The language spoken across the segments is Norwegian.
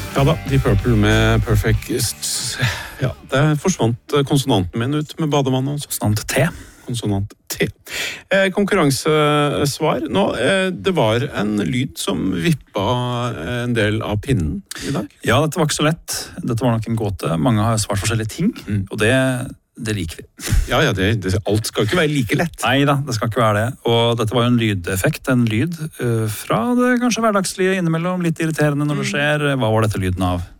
Ja da, Deep Purple med Perfect. Ja, det forsvant konsonanten min ut med badevannet. Konsonant T. Konsonant T. Konkurransesvar. Nå, det var en lyd som vippa en del av pinnen i dag. Ja, dette var ikke så lett. Dette var nok en gåte. Mange har svart forskjellige ting, og det liker vi. Ja, alt skal ikke være like lett. Neida, det skal ikke være det. Og dette var jo en lydeffekt, en lyd fra det kanskje hverdagslige innimellom, litt irriterende når det skjer. Hva var dette lyden av?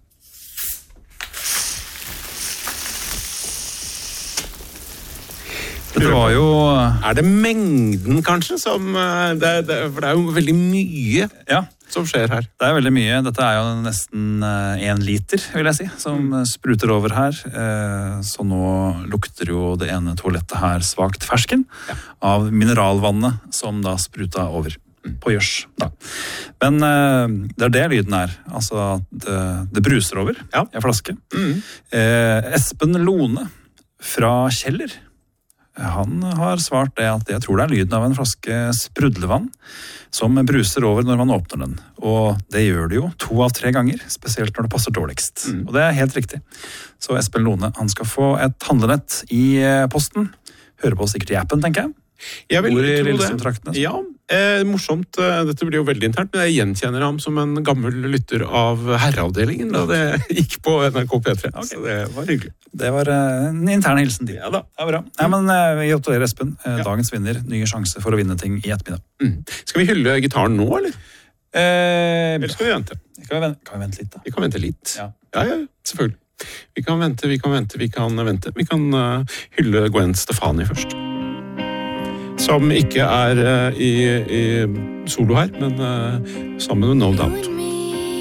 Dette var jo... Er det mengden kanskje som... for det er jo veldig mye som skjer her. Det er veldig mye. Dette er jo nesten 1 liter, vil jeg si, som spruter over her. Så nå lukter jo det ene toalettet her svagt fersken av mineralvannet som da spruta over på gjørs. Da. Men det er det lyden er. Altså, det bruser over i en flaske. Espen Lone fra Kjeller, han har svart det at jeg tror det er lyden av en flaske sprudlevann som bruser over når man åpner den. Og det gjør det jo 2 av 3 ganger, spesielt når det passer dårligst. Og det er helt riktig. Så Espen Lone, han skal få et handlenett i posten. Hører på sikkert i appen, tenker jeg. Jeg vil tro det. Ja, morsomt. Dette blir jo veldig internt, men jeg gjenkjenner ham som en gammel lytter av herreavdelingen da det gikk på NRK P3. Okay. Så det var hyggelig. Det var en intern hilsen til. Ja da. Det er bra. Nei, men gratulerer Espen. Dagens vinner, nye sjanse for å vinne ting i ettermiddag. Skal vi hylle gitaren nå, eller? Eller skal vi vente? Kan vi vente litt da? Vi kan vente litt. Ja, selvfølgelig. Vi kan vente. Vi kan hylle Gwen Stefani først. Som ikke er i solo her, men sammen med No Doubt.